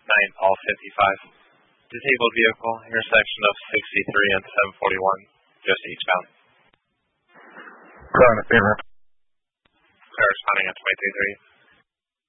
9 Paul 55. Disabled vehicle, intersection of 63 and 741, just eastbound. Corresponding Corresponding at 23.3.